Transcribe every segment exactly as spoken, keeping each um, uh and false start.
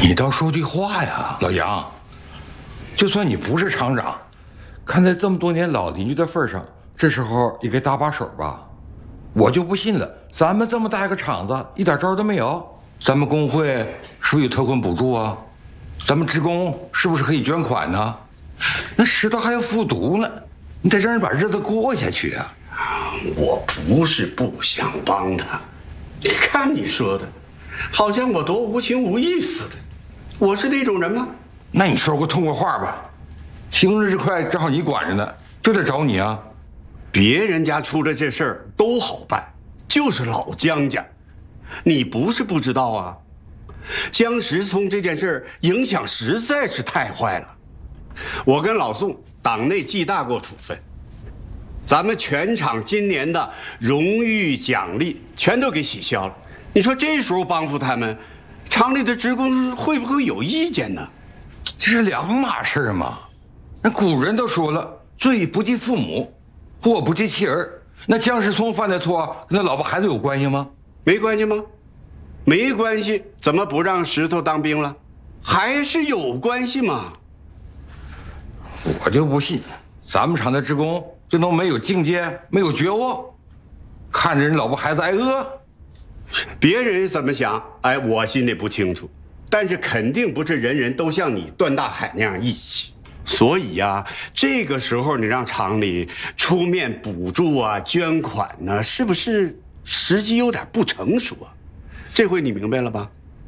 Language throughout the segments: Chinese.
你倒说句话呀，老杨。就算你不是厂长，看在这么多年老邻居的份上，这时候也该搭把手吧。我就不信了，咱们这么大一个厂子，一点招都没有。咱们工会是不是有特困补助啊？咱们职工是不是可以捐款呢？那石头还要复读呢，你得让人把日子过下去啊。 我不是不想帮他，你看你说的，好像我多无情无义似的。我是那种人吗？ 那你说过痛快话吧？兴日这块正好你管着呢，就得找你啊。 别人家出了这事儿都好办，就是老姜家，你不是不知道啊。姜石聪这件事儿影响实在是太坏了。我跟老宋党内记大过处分，咱们全厂今年的荣誉奖励全都给取消了。你说这时候帮扶他们，厂里的职工会不会有意见呢？ 这是两码事嘛。那古人都说了，罪不及父母，祸不及妻儿。那姜石聪犯的错跟他老婆孩子有关系吗？ 没关系吗？没关系，怎么不让石头当兵了？还是有关系嘛。 我就不信，咱们厂的职工就能没有境界，没有觉悟，看着人老婆孩子挨饿。 别人怎么想，哎，我心里不清楚，但是肯定不是人人都像你段大海那样义气。所以呀、啊，这个时候你让厂里出面补助啊、捐款呢、啊，是不是时机有点不成熟啊？这回你明白了吧？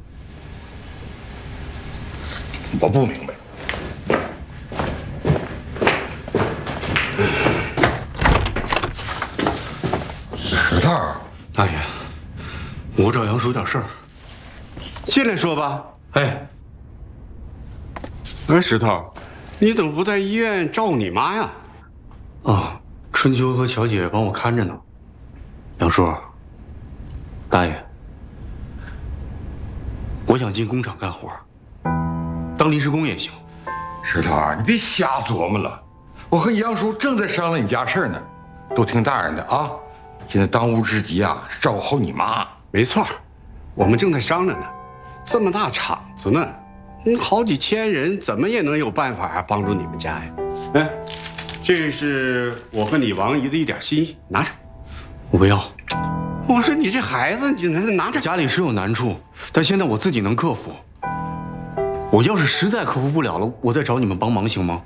我不明白。石头， 大爷，我找杨叔有点事儿， 进来说吧。 哎， 哎，石头，你怎么不在医院照顾你妈呀？ 啊，春秋和乔姐帮我看着呢。杨叔，大爷，我想进工厂干活，当临时工也行。 石头啊，你别瞎琢磨了。我和杨叔正在商量你家事儿呢，都听大人的啊。现在当务之急啊，照顾好你妈。 没错，我们正在商量呢。这么大厂子呢，嗯，好几千人，怎么也能有办法帮助你们家呀？哎，这是我和你王姨的一点心意，拿着。 我不要。 我说你这孩子，你拿着。 家里是有难处，但现在我自己能克服。我要是实在克服不了了，我再找你们帮忙，行吗？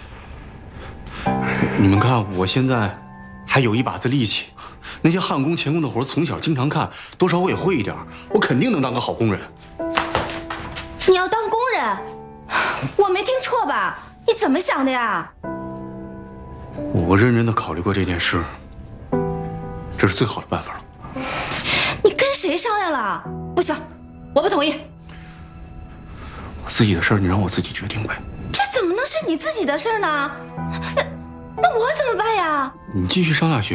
你们看，我现在还有一把子力气，那些焊工、钳工的活，从小经常看，多少我也会一点，我肯定能当个好工人。 你要当工人？我没听错吧？你怎么想的呀？ 我认真的考虑过这件事，这是最好的办法了。 你跟谁商量了？不行，我不同意。 我自己的事儿，你让我自己决定呗。 这怎么能是你自己的事儿呢？那那我怎么办呀？ 你继续上大学。